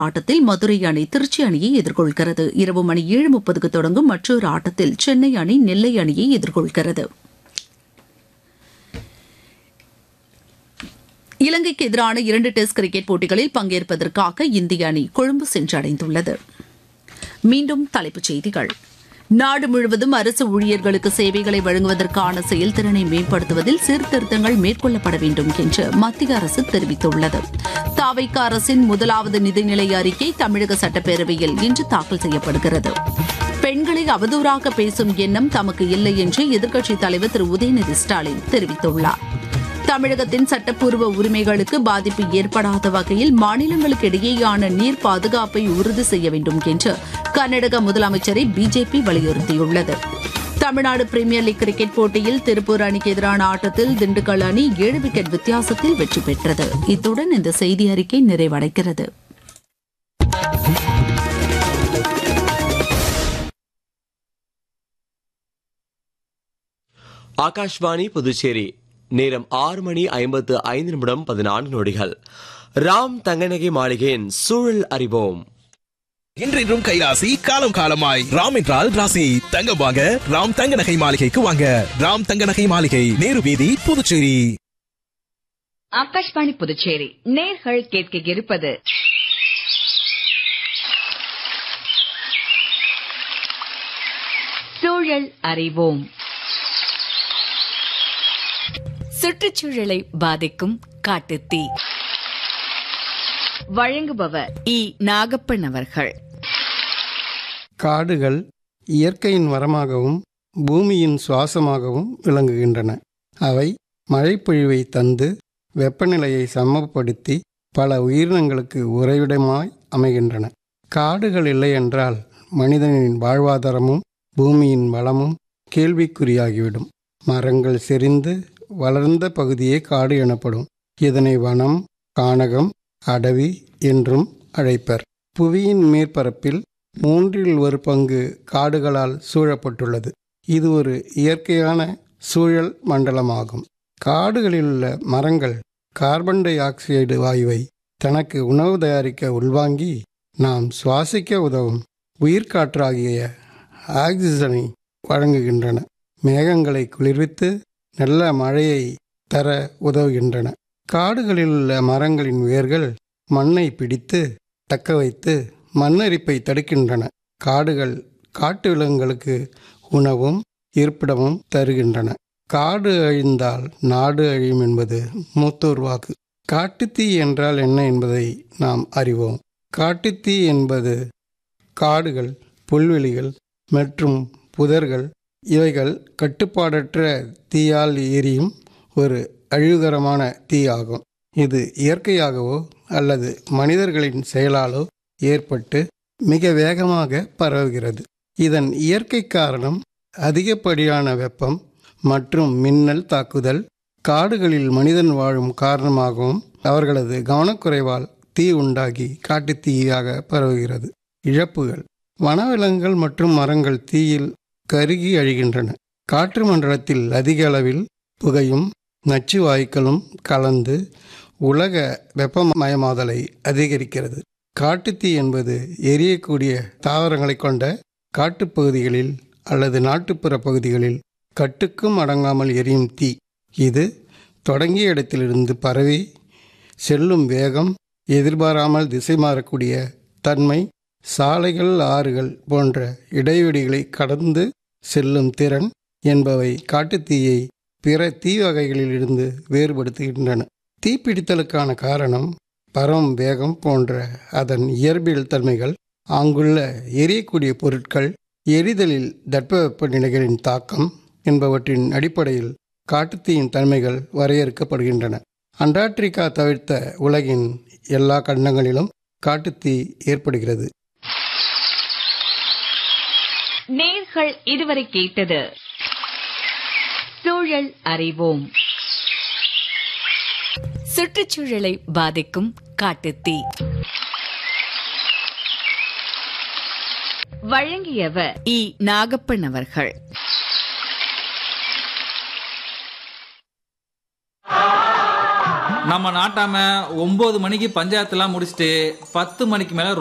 ஆட்டத்தில் மதுரை அணி திருச்சி அணியை எதிர்கொள்கிறது. இரவு மணி 7:30க்கு தொடங்கும் மற்றொரு ஆட்டத்தில் சென்னை அணி நெல்லை அணியை எதிர்கொள்கிறது. இலங்கைக்கு எதிரான 2 டெஸ்ட் கிரிக்கெட் போட்டிகளில் பங்கேற்பதற்காக இந்திய அணி கொழும்பு சென்றடைந்துள்ளது. மீண்டும் தலைப்புச் செய்திகள். நாடு முழுவதும் அரசு ஊழியர்களுக்கு சேவைகளை வழங்குவதற்கான செயல்திறனை மேம்படுத்துவதில் சீர்திருத்தங்கள் மேற்கொள்ளப்பட வேண்டும் என்று மத்திய அரசு தெரிவித்துள்ளது. தாவைக்க அரசின் முதலாவது நிதிநிலை அறிக்கை தமிழக சட்டப்பேரவையில் இன்று தாக்கல் செய்யப்படுகிறது. பெண்களை அவதூறாக பேசும் எண்ணம் தமக்கு இல்லை என்று எதிர்க்கட்சித் தலைவர் திரு உதயநிதி ஸ்டாலின் தெரிவித்துள்ளார். தமிழகத்தின் சட்டப்பூர்வ உரிமைகளுக்கு பாதிப்பு ஏற்படாத வகையில் மாநிலங்களுக்கு இடையேயான நீர் பாதுகாப்பை உறுதி செய்ய வேண்டும் என்று கர்நாடக முதலமைச்சரை பிஜேபி வலியுறுத்தியுள்ளது. தமிழ்நாடு பிரீமியர் லீக் கிரிக்கெட் போட்டியில் திருப்பூர் அணிக்கு எதிரான ஆட்டத்தில் திண்டுக்கல் அணி 7 விக்கெட் வித்தியாசத்தில் வெற்றி பெற்றது. இத்துடன் இந்த செய்தி அறிக்கை நிறைவடைகிறது. ஆகாஷ்வாணி புதுச்சேரி. நேரம் 6:55 ராம் தங்கநகை மாளிகையின் சூழல் அறிவோம். இன்றும் கைராசி, காலம் காலமாய் ராம் என்றால் ராசி. தங்கம் வாங்க ராம் தங்க நகை மாளிகைக்கு வாங்க. ராம் தங்க நகை மாளிகை, நேரு வீதி, புதுச்சேரி. ஆகாஷ்வாணி புதுச்சேரி நேர்கள் கேட்க இருப்பது சூழல் அறிவோம். சுற்றுச்சூழலை பாதிக்கும் காட்டுத்தீ. வழங்குபவர் நாகப்பன் அவர்கள். காடுகள் இயற்கையின் வரமாகவும் பூமியின் சுவாசமாகவும் விளங்குகின்றன. அவை மழைப்பொழிவை தந்து வெப்பநிலையை சமப்படுத்தி பல உயிரினங்களுக்கு உறைவிடமாய் அமைகின்றன. காடுகள் இல்லை என்றால் மனிதனின் வாழ்வாதாரமும் பூமியின் வளமும் கேள்விக்குறியாகிவிடும். மரங்கள் செறிந்து வளர்ந்த பகுதியே காடு எனப்படும். இதனை வனம், கானகம், அடவி என்றும் அழைப்பர். புவியின் மேற்பரப்பில் 1/3 பங்கு காடுகளால் சூழப்பட்டுள்ளது. இது ஒரு இயற்கையான சூழல் மண்டலமாகும். காடுகளில் உள்ள மரங்கள் கார்பன் டை ஆக்சைடு வாயுவை தனக்கு உணவு தயாரிக்க உள்வாங்கி நாம் சுவாசிக்க உதவும் உயிர்காற்றாகிய ஆக்சிஜனை வழங்குகின்றன. மேகங்களை குளிர்வித்து நல்ல மழையை தர உதவுகின்றன. காடுகளில் உள்ள மரங்களின் வேர்கள் மண்ணை பிடித்து தக்க வைத்து மண்ணரிப்பை தடுக்கின்றன. காடுகள் காட்டு விலங்குகளுக்கு உணவும் இருப்பிடமும் தருகின்றன. காடு அழிந்தால் நாடு அழியும் என்பது மூத்தோர் வாக்கு. காட்டுத்தீ என்றால் என்ன என்பதை நாம் அறிவோம். காட்டுத்தீ என்பது காடுகள், புல்வெளிகள் மற்றும் புதர்கள் இவைகள் கட்டுப்பாடற்ற தீயால் எரியும் ஒரு அழிவுகரமான தீ ஆகும். இது இயற்கையாகவோ அல்லது மனிதர்களின் செயலாலோ ஏற்பட்டு மிக வேகமாக பரவுகிறது. இதன் இயற்கை காரணம் அதிகப்படியான வெப்பம் மற்றும் மின்னல் தாக்குதல். காடுகளில் மனிதன் வாழும் காரணமாகவும் அவர்களது கவனக்குறைவால் தீ உண்டாகி காட்டுத்தீயாக பரவுகிறது. இழப்புகள்: வனவிலங்குகள் மற்றும் மரங்கள் தீயில் கருகி அழிகின்றன. காற்று மண்டலத்தில் அதிக அளவில் புகையும் நச்சு வாயுக்களும் கலந்து உலக வெப்பமயமாதலை அதிகரிக்கிறது. காட்டுத்தீ என்பது எரியக்கூடிய தாவரங்களை கொண்ட காட்டுப்பகுதிகளில் அல்லது நாட்டுப்புற பகுதிகளில் கட்டுக்கும் அடங்காமல் எரியும் தீ. இது தொடங்கிய இடத்திலிருந்து பரவி செல்லும் வேகம், எதிர்பாராமல் திசை மாறக்கூடிய தன்மை, சாலைகள், ஆறுகள் போன்ற இடைவெளிகளை கடந்து செல்லும் திறன் என்பவை காட்டுத்தீயை பிற தீ வகைகளில் இருந்து வேறுபடுத்துகின்றன. தீப்பிடித்தலுக்கான காரணம் பரவும் வேகம் போன்ற அதன் இயற்பியல் தன்மைகள், அங்குள்ள எரியக்கூடிய பொருட்கள், எரிதலில் தட்பவெப்ப நிலைகளின் தாக்கம் என்பவற்றின் அடிப்படையில் காட்டுத்தீயின் தன்மைகள் வரையறுக்கப்படுகின்றன. அண்டார்டிகா தவிர்த்த உலகின் எல்லா கண்டங்களிலும் காட்டுத்தீ ஏற்படுகிறது. நேர்கள் இதுவரை கேட்டது சூழல் அறிவோம். சுற்றுச்சூழலை பாதிக்கும் காட்டுத்தீ. வழங்கியவர் நாகப்பன் அவர்கள். நம்ம நாட்டாம 9 மணிக்கு பஞ்சாயத்துலாம் முடிச்சுட்டு 10 மணிக்கு மேல